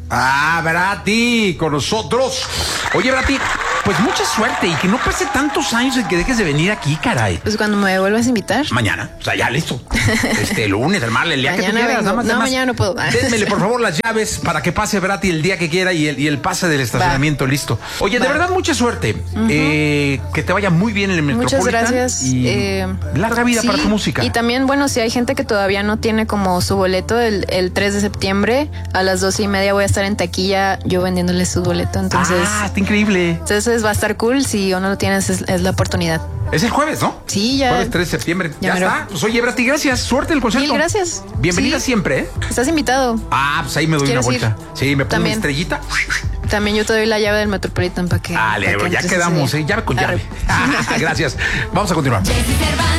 Ah, Brati, con nosotros. Oye, Brati, pues mucha suerte y que no pase tantos años en que dejes de venir aquí, caray. Pues cuando me vuelvas a invitar. Mañana, o sea, ya listo. El lunes, el martes, el día que tú quieras. Nada más, mañana no puedo. Démele, por favor, las llaves para que pase Brati el día que quiera y el pase del estacionamiento listo. Oye, de verdad, mucha suerte. Que te vaya muy bien en el Metropolitan. Muchas gracias. Y larga vida para tu música. Y también, bueno, si hay gente que todavía no tiene como su boleto, el 3 de septiembre a las 12:30 voy a estar en taquilla yo vendiéndoles su boleto. Entonces, está increíble. Entonces va a estar cool. Si o no lo tienes, es la oportunidad. Es el jueves, ¿no? Sí, ya. Jueves 3 de septiembre. Ya está. Pues oye, Brati, gracias. Suerte en el concierto. Mil gracias. Bienvenida siempre, ¿eh? Estás invitado. Pues ahí me doy una vuelta. Sí, me pongo una estrellita. También yo te doy la llave del Metropolitan para que. Dale, ya quedamos, llave con llave. Gracias. Vamos a continuar.